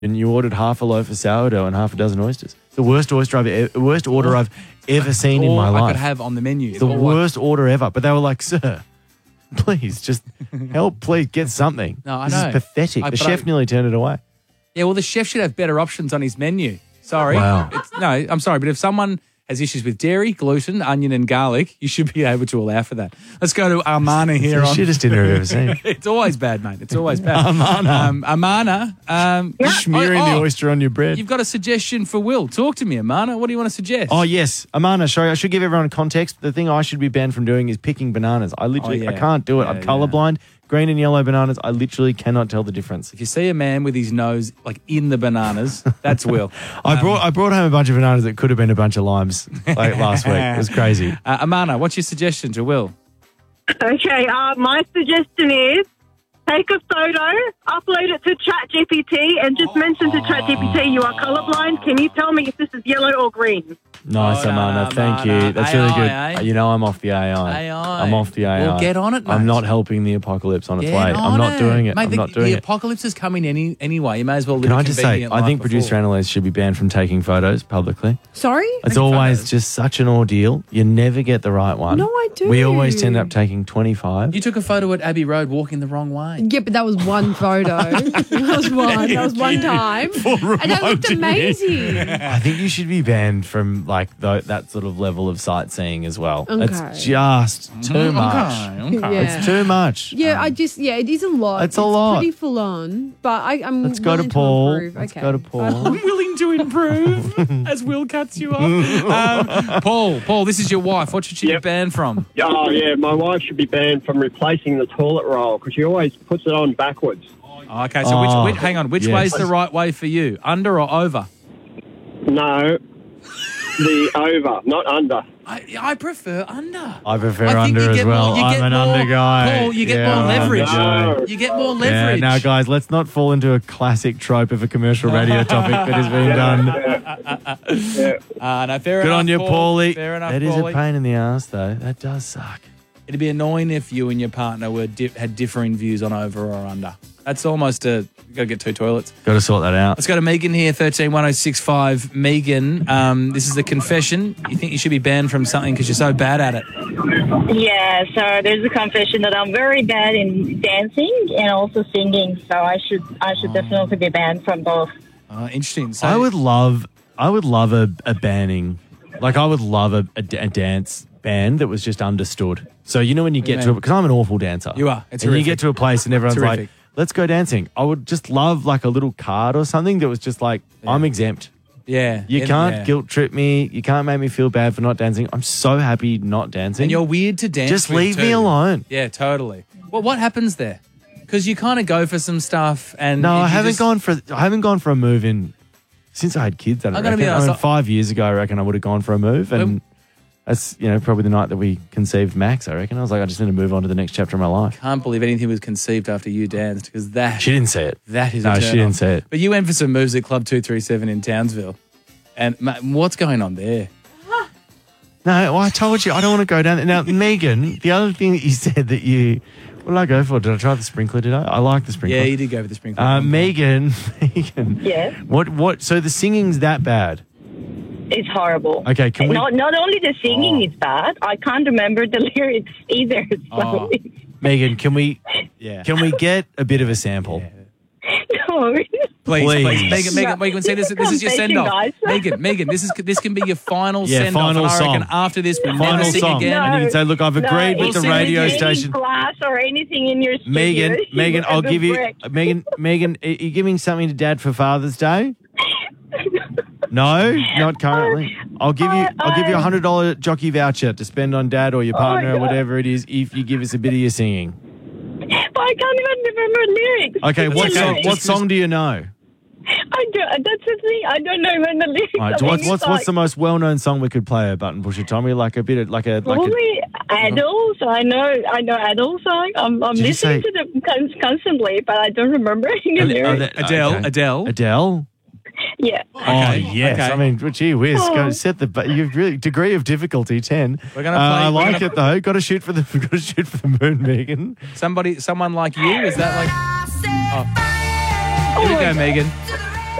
and you ordered half a loaf of sourdough and half a dozen oysters. The worst order I've ever seen in my life. I could have on the menu. The worst order ever. But they were like, sir, please, just help, please, get something. No, I this know. is pathetic. The chef nearly turned it away. Yeah, well, the chef should have better options on his menu. Sorry. Wow. I'm sorry, but if someone has issues with dairy, gluten, onion and garlic, you should be able to allow for that. Let's go to Armana here. It's the shittest dinner I've ever seen. It's always bad, mate. It's always bad. Armana. Smearing the oyster on your bread. You've got a suggestion for Will. Talk to me, Armana. What do you want to suggest? Oh, yes. Amana, sorry, I should give everyone context. The thing I should be banned from doing is picking bananas. I can't do it. I'm colourblind. Green and yellow bananas, I literally cannot tell the difference. If you see a man with his nose like in the bananas, that's Will. I brought home a bunch of bananas that could have been a bunch of limes like last week. It was crazy. Amana, what's your suggestion to Will? Okay, my suggestion is take a photo, upload it to ChatGPT, and just mention to ChatGPT you are colourblind. Can you tell me if this is yellow or green? Nice, Amana. Thank you. That's really good. You know I'm off the AI. I'm off the AI. Well, get on it, mate. I'm not helping the apocalypse on its way. I'm not doing it. Mate, I'm not doing it. The apocalypse is coming anyway. You may as well live Can I just say, I think producer Annalise should be banned from taking photos publicly. Sorry? It's always just such an ordeal. You never get the right one. No, I do. We always end up taking 25. You took a photo at Abbey Road walking the wrong way. Yeah, but that was one photo. That was one. That was one time. And that looked amazing. I think you should be banned from like that sort of level of sightseeing as well. Okay. It's just too much. Okay. Yeah. It's too much. Yeah, it is a lot. It's a lot. Pretty full on, but I'm Let's go to willing Paul. improve. Let's Okay. go to Paul. I'm willing to improve as Will cuts you off. Paul, this is your wife. What should she be banned from? Oh, yeah, my wife should be banned from replacing the toilet roll because she always puts it on backwards. Okay, so which way is the right way for you? Under or over? No, the over, not under. I prefer under. I prefer under as well. I'm an under guy. Paul, you get more leverage. No. You get more leverage. Now, guys, let's not fall into a classic trope of a commercial radio topic that has been done. No, fair Good enough, on you, Paul. Paulie. Fair enough, That is Paulie. a pain in the ass, though. That does suck. It'd be annoying if you and your partner had differing views on over or under. That's almost got to get two toilets. Got to sort that out. Let's go to Megan here, 131065. Megan, this is the confession. You think you should be banned from something because you're so bad at it. Yeah, so there's a confession that I'm very bad in dancing and also singing, so I should definitely be banned from both. Interesting. So I would love a banning. Like, I would love a dance band that was just understood. So, you know, when you get to it, because I'm an awful dancer. You are. It's and horrific. you get to a place and everyone's Terrific. like, let's go dancing. I would just love like a little card or something that was just like, I'm exempt. Yeah. You can't guilt trip me. You can't make me feel bad for not dancing. I'm so happy not dancing. And you're weird to dance Just with leave me too. alone. Yeah, totally. Well, what happens there? Because you kind of go for some stuff and... No, you I haven't just- gone for a move in since I had kids. I'm gonna be honest, 5 years ago, I reckon I would have gone for a move, and that's probably the night that we conceived Max. I reckon I was like, I just need to move on to the next chapter of my life. Can't believe anything was conceived after you danced because that... She didn't say it. That is No, a she turn didn't on. say it. But you went for some moves at Club 237 in Townsville. And what's going on there? No, well, I told you I don't want to go down there. Now, Megan, the other thing that you said that you... What did I go for? Did I try the sprinkler? Did I? I like the sprinkler. Yeah, you did go for the sprinkler. Megan. Yes. What? So the singing's that bad? It's horrible. Okay, can we... Not only the singing is bad, I can't remember the lyrics either. So Megan, can we Yeah. get a bit of a sample? no. Please. Megan, see, this is your send off. Guys. Megan, this can be your final send off. final And I reckon song. after this, we'll Final never sing song. again. And you can say, look, I've agreed with the radio station. Glass or anything in your studio. Megan, I'll give you... Megan, are you giving something to Dad for Father's Day? No, not currently. I'll give you a $100 jockey voucher to spend on Dad or your partner or whatever it is if you give us a bit of your singing. But I can't even remember lyrics. Okay, what song do you know? I don't. That's the thing. I don't know when the lyrics. All right, are. what's the most well-known song we could play? A Button Pusher Tommy, like a bit of like a. Probably Adele. So I know Adele song. I'm listening to them constantly, but I don't remember any lyrics. Adele. Yeah. Oh yes, Okay. I mean, gee whiz, go set the you've really degree of difficulty 10. We're gonna play. I like it though. Got to shoot for the moon, Megan. Someone like you? Is that like? Oh. Here we go, Megan.